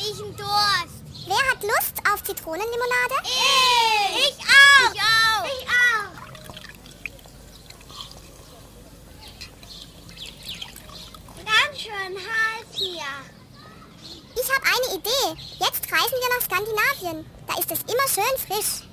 ich einen Durst. Wer hat Lust auf Zitronenlimonade? Ich auch. Ich auch. Ich auch. Ganz schön heiß hier. Ich habe eine Idee. Jetzt reisen wir nach Skandinavien. Da ist es immer schön frisch.